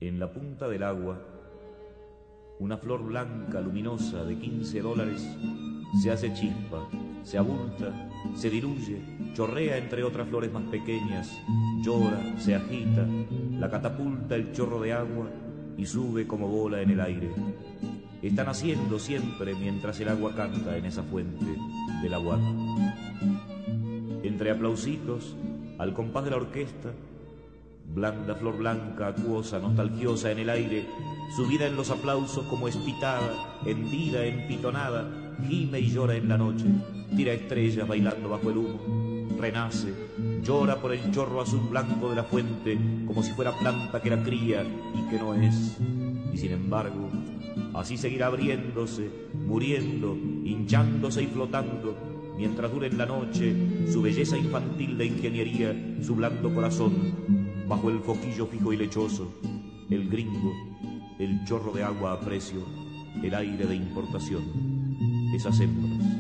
En la punta del agua, una flor blanca luminosa de $15 se hace chispa, se abulta, se diluye, chorrea entre otras flores más pequeñas, llora, se agita, la catapulta el chorro de agua y sube como bola en el aire. Están haciendo siempre mientras el agua canta en esa fuente del agua. Entre aplausitos, al compás de la orquesta, blanda flor blanca, acuosa, nostalgiosa en el aire, subida en los aplausos como espitada, hendida, empitonada, gime y llora en la noche, tira estrellas bailando bajo el humo, renace, llora por el chorro azul blanco de la fuente, como si fuera planta que la cría y que no es, y sin embargo, así seguirá abriéndose, muriendo, hinchándose y flotando, mientras dure en la noche su belleza infantil de ingeniería, su blando corazón, bajo el foquillo fijo y lechoso, el gringo, el chorro de agua a precio, el aire de importación, esas hembras.